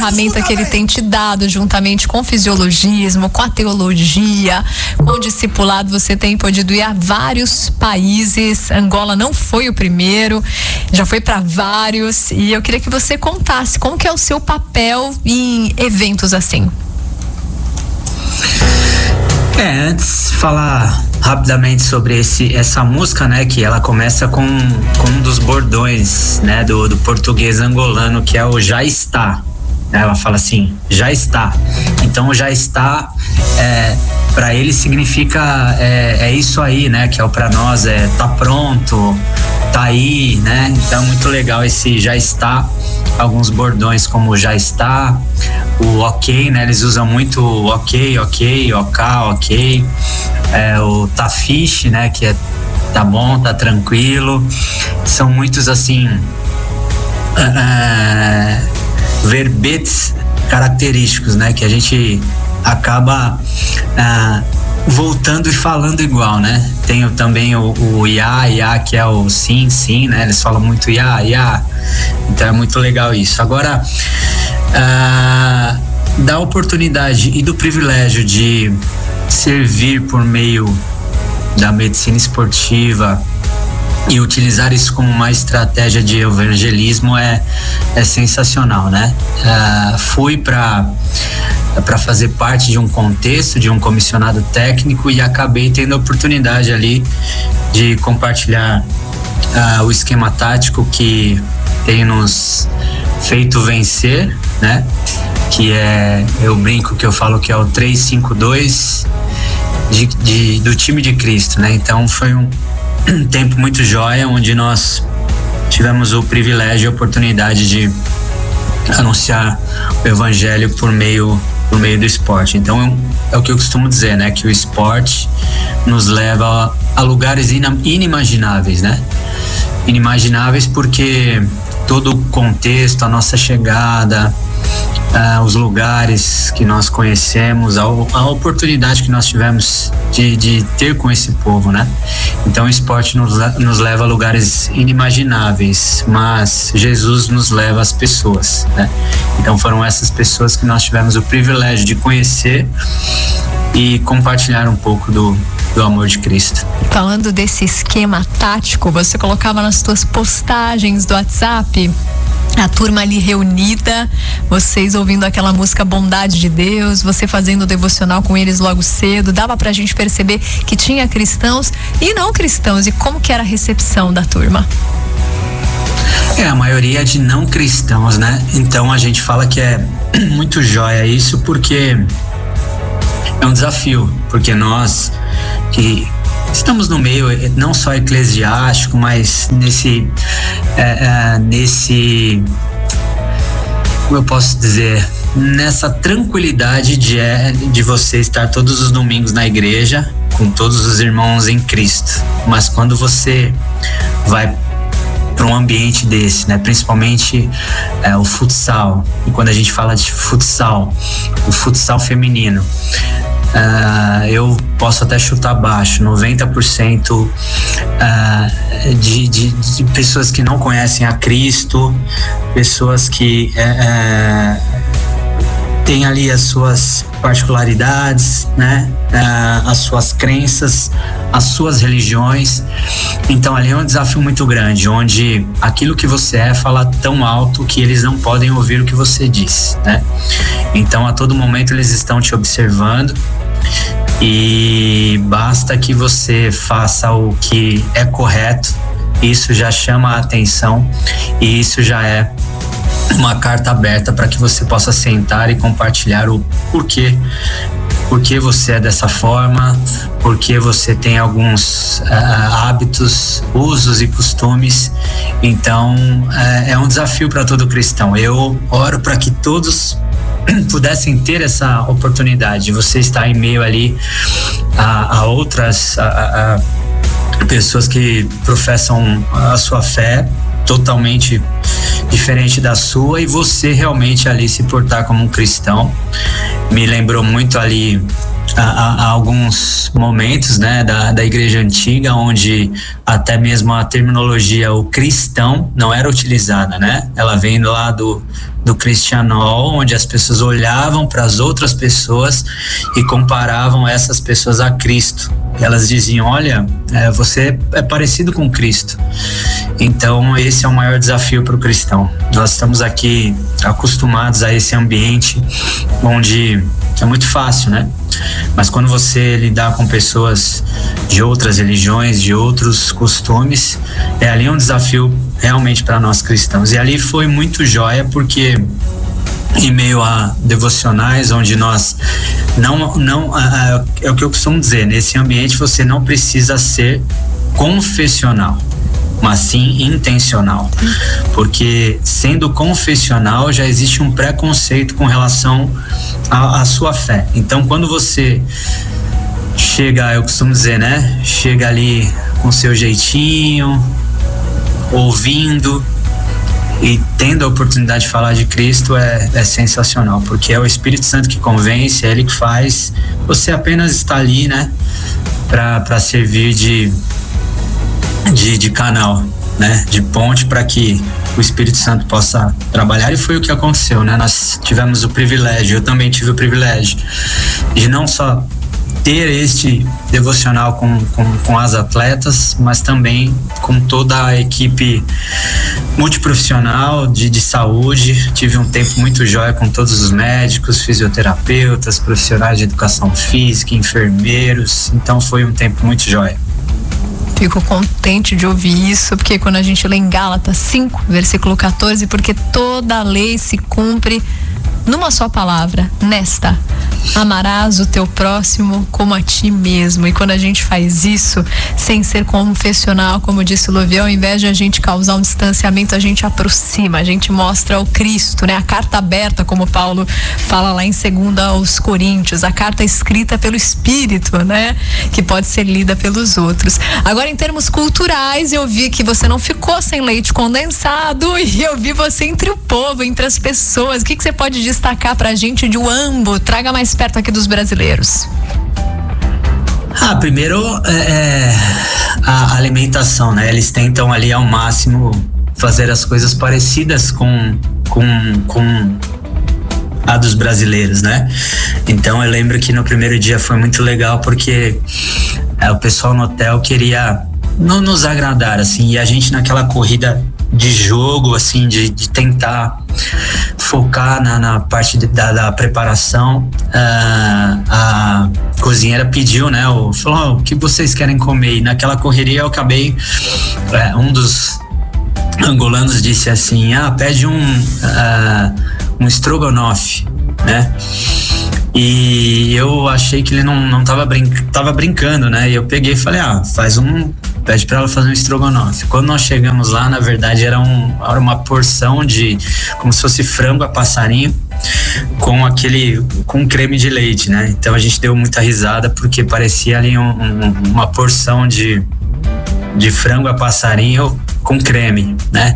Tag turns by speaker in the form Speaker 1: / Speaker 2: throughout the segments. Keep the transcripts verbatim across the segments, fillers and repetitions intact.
Speaker 1: ferramenta que ele tem te dado, juntamente com o fisiologismo, com a teologia, com o discipulado, você tem podido ir a vários países. Angola não foi o primeiro, já foi para vários, e eu queria que você contasse como que é o seu papel em eventos assim.
Speaker 2: É, antes falar rapidamente sobre esse, essa música, né, que ela começa com, com um dos bordões, né, do, do português angolano, que é o já está. Ela fala assim, já está. Então, já está, é, para ele significa é, é isso aí, né? Que é o para nós, é tá pronto, tá aí, né? Então, muito legal esse já está. Alguns bordões como já está, o ok, né? Eles usam muito o ok, ok, ok, ok. É, o tá fixe, né? Que é tá bom, tá tranquilo. São muitos assim. Uh, verbetes característicos, né, que a gente acaba ah, voltando e falando igual, né? Tem também o, o ia, ia, que é o sim, sim, né? Eles falam muito ia, ia, então é muito legal isso. Agora, ah, da oportunidade e do privilégio de servir por meio da medicina esportiva e utilizar isso como uma estratégia de evangelismo é, é sensacional, né? Uh, fui para para fazer parte de um contexto, de um comissionado técnico, e acabei tendo a oportunidade ali de compartilhar uh, o esquema tático que tem nos feito vencer, né? Que é, eu brinco que eu falo que é o três cinco dois de, de, do time de Cristo, né? Então foi um um tempo muito jóia, onde nós tivemos o privilégio e a oportunidade de anunciar o evangelho por meio, por meio do esporte. Então é o que eu costumo dizer, né? Que o esporte nos leva a, a lugares inimagináveis, né? Inimagináveis porque todo o contexto, a nossa chegada, Uh, os lugares que nós conhecemos, a, a oportunidade que nós tivemos de, de ter com esse povo, né? Então o esporte nos, nos leva a lugares inimagináveis, mas Jesus nos leva às pessoas, né? Então foram essas pessoas que nós tivemos o privilégio de conhecer e compartilhar um pouco do, do amor de Cristo.
Speaker 1: Falando desse esquema tático, você colocava nas suas postagens do WhatsApp a turma ali reunida, vocês ouvindo aquela música Bondade de Deus, você fazendo o devocional com eles logo cedo, dava pra gente perceber que tinha cristãos e não cristãos. E como que era a recepção da turma?
Speaker 2: É, a maioria de não cristãos, né? Então a gente fala que é muito jóia isso, porque é um desafio, porque nós que estamos no meio não só eclesiástico, mas nesse é, é, nesse como eu posso dizer, nessa tranquilidade de, de você estar todos os domingos na igreja com todos os irmãos em Cristo. Mas quando você vai para um ambiente desse, né, principalmente é, o futsal, e quando a gente fala de futsal, o futsal feminino, Uh, eu posso até chutar baixo, noventa por cento uh, de, de, de pessoas que não conhecem a Cristo, pessoas que uh, têm ali as suas particularidades, né? Uh, as suas crenças, as suas religiões. Então ali é um desafio muito grande, onde aquilo que você é fala tão alto que eles não podem ouvir o que você diz, né? Então a todo momento eles estão te observando, e basta que você faça o que é correto, isso já chama a atenção, e isso já é uma carta aberta para que você possa sentar e compartilhar o porquê porque você é dessa forma, porque você tem alguns uh, hábitos, usos e costumes. Então uh, é um desafio para todo cristão. Eu oro para que todos pudessem ter essa oportunidade de você estar em meio ali a, a outras a, a pessoas que professam a sua fé totalmente diferente da sua, e você realmente ali se portar como um cristão. Me lembrou muito ali há, há alguns momentos, né, da, da igreja antiga, onde até mesmo a terminologia o cristão não era utilizada, né? Ela vem lá do, do cristianol, onde as pessoas olhavam para as outras pessoas e comparavam essas pessoas a Cristo. Elas diziam, olha, é, você é parecido com Cristo. Então esse é o maior desafio para o cristão. Nós estamos aqui acostumados a esse ambiente onde é muito fácil, né? Mas quando você lidar com pessoas de outras religiões, de outros costumes, é ali um desafio realmente para nós cristãos. E ali foi muito joia, porque em meio a devocionais, onde nós não, não é, é o que eu costumo dizer, nesse ambiente você não precisa ser confessional, mas sim intencional, porque sendo confessional já existe um preconceito com relação à sua fé. Então quando você chega, eu costumo dizer, né, chega ali com seu jeitinho, ouvindo e tendo a oportunidade de falar de Cristo, é, é sensacional, porque é o Espírito Santo que convence, é Ele que faz, você apenas está ali, né, para servir de De, de canal, né, de ponte para que o Espírito Santo possa trabalhar, e foi o que aconteceu, né? Nós tivemos o privilégio, eu também tive o privilégio de não só ter este devocional com, com, com as atletas, mas também com toda a equipe multiprofissional de, de saúde. Tive um tempo muito jóia com todos os médicos, fisioterapeutas, profissionais de educação física, enfermeiros, então foi um tempo muito jóia.
Speaker 1: Fico contente de ouvir isso, porque quando a gente lê em Gálatas cinco, versículo quatorze, porque toda a lei se cumpre numa só palavra, nesta: amarás o teu próximo como a ti mesmo. E quando a gente faz isso sem ser confessional, como disse o Louvier, ao invés de a gente causar um distanciamento, a gente aproxima, a gente mostra o Cristo, né? A carta aberta, como Paulo fala lá em segunda aos Coríntios, a carta escrita pelo Espírito, né? Que pode ser lida pelos outros. Agora, em termos culturais, eu vi que você não ficou sem leite condensado, e eu vi você entre o povo, entre as pessoas. O que, que você pode destacar pra gente de Uambo? Traga mais perto aqui dos brasileiros.
Speaker 2: Ah, primeiro é, é a alimentação, né? Eles tentam ali ao máximo fazer as coisas parecidas com, com, com a dos brasileiros, né? Então eu lembro que no primeiro dia foi muito legal, porque é, o pessoal no hotel queria não nos agradar, assim, e a gente naquela corrida de jogo, assim, de, de tentar focar na, na parte de, da, da preparação. Uh, a cozinheira pediu, né, o, falou, oh, o que vocês querem comer? E naquela correria eu acabei, é, um dos angolanos disse assim, ah, pede um uh, um estrogonofe, né? E eu achei que ele não, não tava, brin- tava brincando, né? E eu peguei e falei, ah, faz um, pede pra ela fazer um estrogonofe. Quando nós chegamos lá, na verdade era, um, era uma porção de, como se fosse frango a passarinho, com aquele, com creme de leite, né? Então a gente deu muita risada, porque parecia ali um, um, uma porção de, de frango a passarinho com creme, né?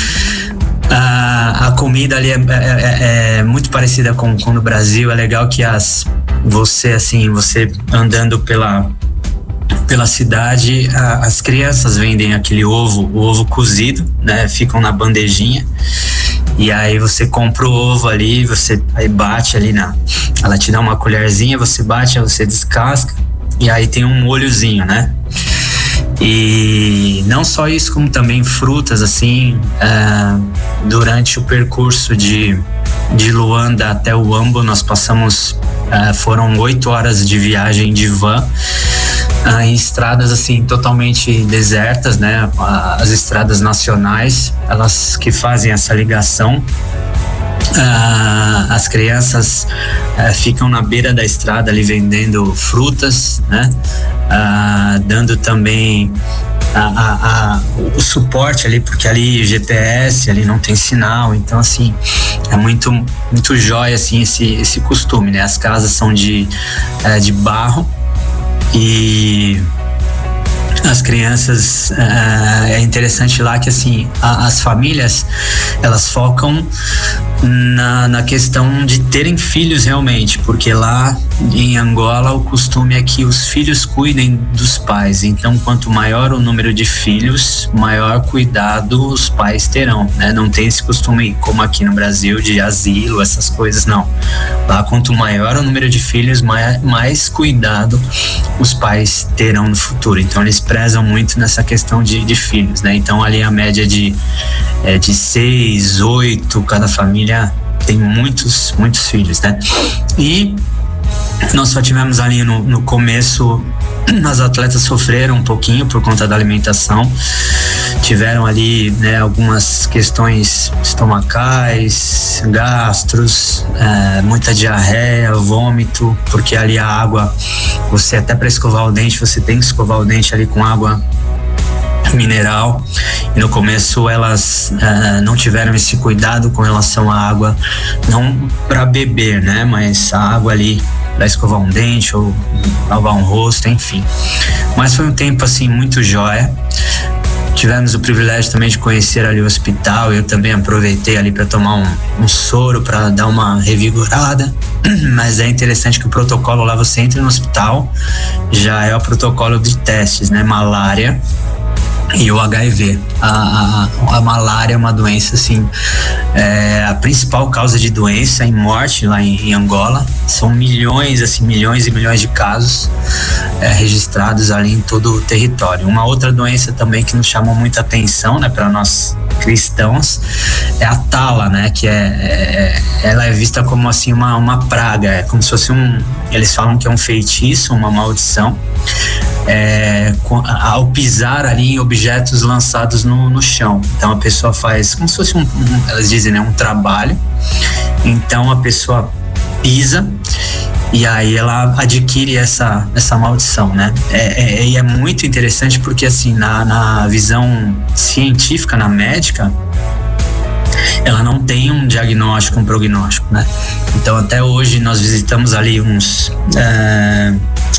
Speaker 2: A, a comida ali é, é, é muito parecida com, com no Brasil. É legal que as, você assim, você andando pela, pela cidade, a, as crianças vendem aquele ovo, o ovo cozido, né? Ficam na bandejinha. E aí você compra o ovo ali, você aí bate ali na, ela te dá uma colherzinha, você bate, aí você descasca, e aí tem um molhozinho, né? E não só isso, como também frutas, assim, uh, durante o percurso de, de Luanda até Uambo, nós passamos, uh, foram oito horas de viagem de van, uh, em estradas, assim, totalmente desertas, né? As estradas nacionais, elas que fazem essa ligação. Uh, as crianças uh, ficam na beira da estrada ali vendendo frutas, né? Uh, dando também a, a, a, o suporte ali, porque ali G P S, ali não tem sinal, então assim, é muito, muito jóia assim, esse, esse costume, né? As casas são de, uh, de barro, e as crianças, uh, é interessante lá que assim, a, as famílias, elas focam na, na questão de terem filhos realmente, porque lá em Angola o costume é que os filhos cuidem dos pais. Então, quanto maior o número de filhos, maior cuidado os pais terão, né? Não tem esse costume como aqui no Brasil de asilo, essas coisas, não. Lá, quanto maior o número de filhos, mais, mais cuidado os pais terão no futuro. Então, eles prezam muito nessa questão de, de filhos, né? Então, ali a média de, é, de seis, oito, cada família tem muitos, muitos filhos, né? E nós só tivemos ali no, no começo, as atletas sofreram um pouquinho por conta da alimentação, tiveram ali, né, algumas questões estomacais, gastros, é, muita diarreia, vômito, porque ali a água, você até para escovar o dente, você tem que escovar o dente ali com água mineral, e no começo elas uh, não tiveram esse cuidado com relação à água, não para beber, né, mas a água ali para escovar um dente ou lavar um rosto, enfim. Mas foi um tempo assim muito jóia. Tivemos o privilégio também de conhecer ali o hospital. Eu também aproveitei ali para tomar um, um soro para dar uma revigorada. Mas é interessante que o protocolo lá, você entra no hospital, já é o protocolo de testes, né? Malária e o H I V. A, a, a malária é uma doença, assim, é a principal causa de doença e morte lá em, em Angola. São milhões, assim, milhões e milhões de casos é, registrados ali em todo o território. Uma outra doença também que nos chamou muita atenção, né, para nós cristãos, é a tala, né, que é, é ela é vista como assim uma, uma praga, é como se fosse um, eles falam que é um feitiço, uma maldição. É, ao pisar ali em objetos lançados no, no chão. Então a pessoa faz como se fosse um, um elas dizem, né, um trabalho. Então a pessoa pisa e aí ela adquire essa, essa maldição, né? É, é, e é muito interessante porque assim, na, na visão científica, na médica, ela não tem um diagnóstico, um prognóstico, né? Então até hoje nós visitamos ali uns é,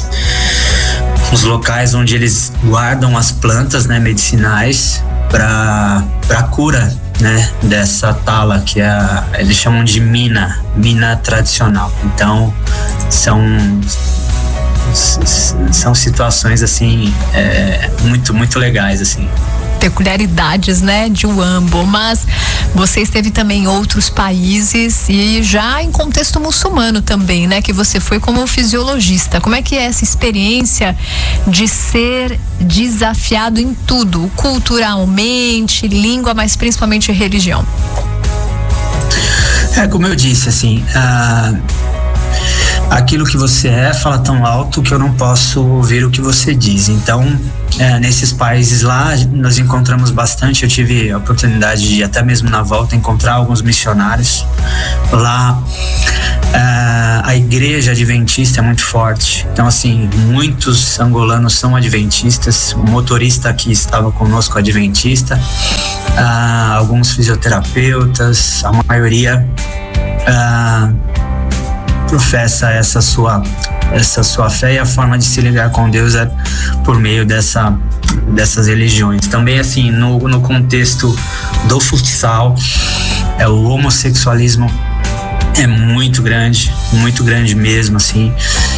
Speaker 2: os locais onde eles guardam as plantas, né, medicinais para para cura, né, dessa tala, que é a, eles chamam de mina, mina tradicional. Então são são situações assim é, muito muito legais assim.
Speaker 1: Peculiaridades, né, de Huambo. Mas você esteve também em outros países e já em contexto muçulmano também, né, que você foi como fisiologista. Como é que é essa experiência de ser desafiado em tudo, culturalmente, língua, mas principalmente religião?
Speaker 2: É, como eu disse, assim, ah, aquilo que você é fala tão alto que eu não posso ouvir o que você diz. Então, é, nesses países lá, nós encontramos bastante. Eu tive a oportunidade de, até mesmo na volta, encontrar alguns missionários. Lá, é, a igreja adventista é muito forte. Então, assim, muitos angolanos são adventistas. O motorista que estava conosco, adventista. É, alguns fisioterapeutas, a maioria é, professa essa sua essa sua fé, e a forma de se ligar com Deus é por meio dessa, dessas religiões. Também assim, no, no contexto do futsal, é, o homossexualismo é muito grande, muito grande mesmo, assim,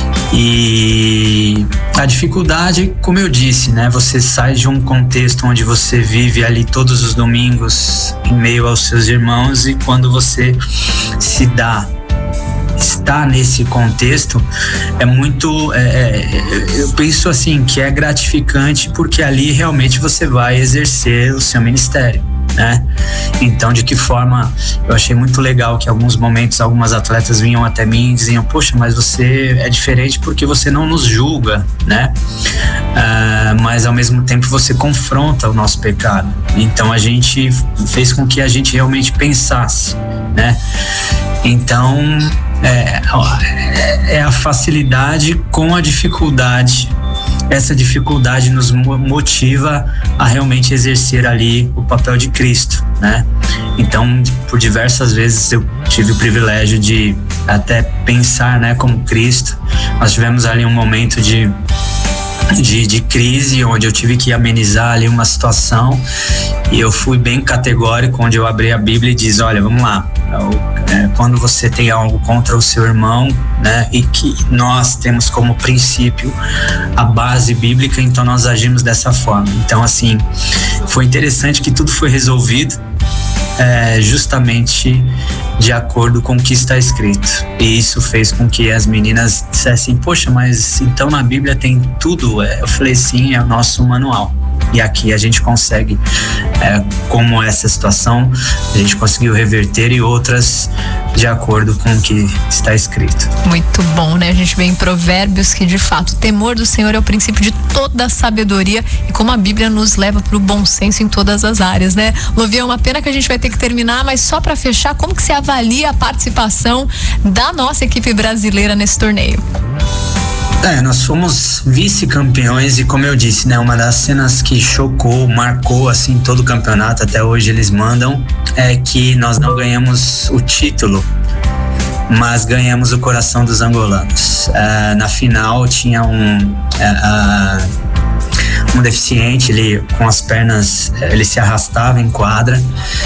Speaker 2: e a dificuldade, como eu disse, né, você sai de um contexto onde você vive ali todos os domingos em meio aos seus irmãos, e quando você se dá estar nesse contexto é muito é, é, eu penso assim que é gratificante, porque ali realmente você vai exercer o seu ministério, né? Então, de que forma eu achei muito legal que em alguns momentos algumas atletas vinham até mim e diziam: poxa, mas você é diferente porque você não nos julga, né? Ah, mas ao mesmo tempo você confronta o nosso pecado. Então a gente fez com que a gente realmente pensasse, né? Então é, é a facilidade com a dificuldade. Essa dificuldade nos motiva a realmente exercer ali o papel de Cristo, né? Então, por diversas vezes eu tive o privilégio de até pensar, né, como Cristo. Nós tivemos ali um momento de De, de crise, onde eu tive que amenizar ali uma situação, e eu fui bem categórico, onde eu abri a Bíblia e disse: olha, vamos lá, é, quando você tem algo contra o seu irmão, né, e que nós temos como princípio a base bíblica, então nós agimos dessa forma. Então, assim, foi interessante que tudo foi resolvido é, justamente de acordo com o que está escrito. E isso fez com que as meninas dissessem: poxa, mas então na Bíblia tem tudo? Eu falei: sim, é o nosso manual. E aqui a gente consegue, é, como essa situação, a gente conseguiu reverter, e outras de acordo com o que está escrito.
Speaker 1: Muito bom, né? A gente vê em Provérbios que, de fato, o temor do Senhor é o princípio de toda a sabedoria, e como a Bíblia nos leva para o bom senso em todas as áreas, né? Lovia, é uma pena que a gente vai ter que terminar, mas só para fechar, como que você avalia a participação da nossa equipe brasileira nesse torneio?
Speaker 2: É, nós fomos vice-campeões, e como eu disse, né, uma das cenas que chocou, marcou assim todo o campeonato, até hoje eles mandam, é que nós não ganhamos o título, mas ganhamos o coração dos angolanos. É, na final tinha um é, um deficiente, ele com as pernas, ele se arrastava em quadra,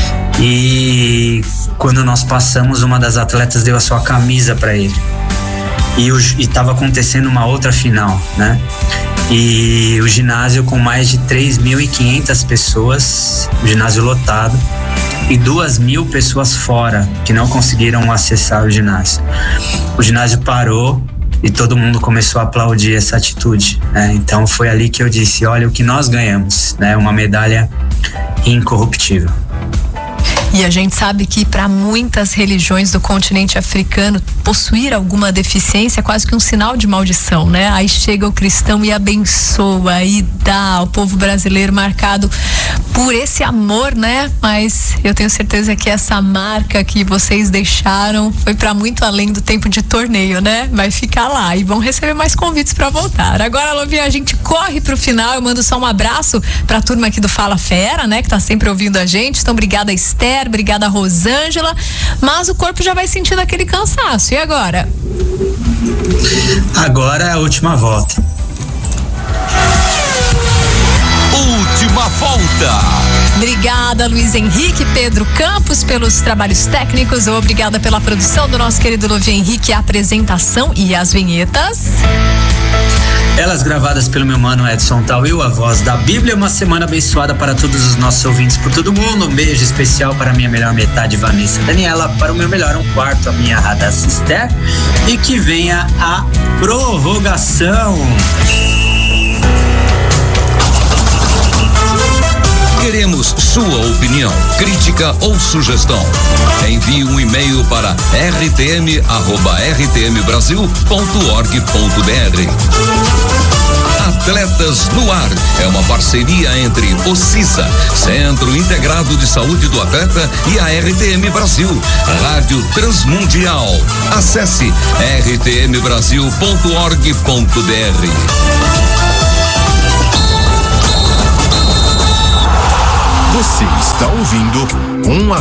Speaker 2: e quando nós passamos, uma das atletas deu a sua camisa para ele. E estava acontecendo uma outra final, né? E o ginásio com mais de três mil e quinhentas pessoas, o ginásio lotado, e duas mil pessoas fora que não conseguiram acessar o ginásio. O ginásio parou e todo mundo começou a aplaudir essa atitude, né? Então foi ali que eu disse: olha o que nós ganhamos, né? Uma medalha incorruptível.
Speaker 1: E a gente sabe que para muitas religiões do continente africano, possuir alguma deficiência é quase que um sinal de maldição, né? Aí chega o cristão e abençoa e dá ao povo brasileiro, marcado por esse amor, né? Mas eu tenho certeza que essa marca que vocês deixaram foi para muito além do tempo de torneio, né? Vai ficar lá e vão receber mais convites para voltar. Agora, Lovinha, a gente corre pro final. Eu mando só um abraço para a turma aqui do Fala Fera, né? Que tá sempre ouvindo a gente. Então, obrigada, Esther. Obrigada, Rosângela. Mas o corpo já vai sentindo aquele cansaço. E agora?
Speaker 2: Agora é a última volta.
Speaker 3: Última volta.
Speaker 1: Obrigada, Luiz Henrique, Pedro Campos, pelos trabalhos técnicos. Obrigada pela produção do nosso querido Lovia Henrique, a apresentação e as vinhetas.
Speaker 2: Elas gravadas pelo meu mano Edson Tawil, a voz da Bíblia. Uma semana abençoada para todos os nossos ouvintes por todo mundo. Um beijo especial para a minha melhor metade, Vanessa Daniela. Para o meu melhor um quarto, a minha Radassa Esther. E que venha a prorrogação.
Speaker 3: Queremos sua opinião, crítica ou sugestão. Envie um e-mail para r t m arroba r t m brasil ponto org ponto b r. Atletas no Ar é uma parceria entre o CISA, Centro Integrado de Saúde do Atleta, e a R T M Brasil, Rádio Transmundial. Acesse r t m brasil ponto org ponto b r.
Speaker 4: Você está ouvindo um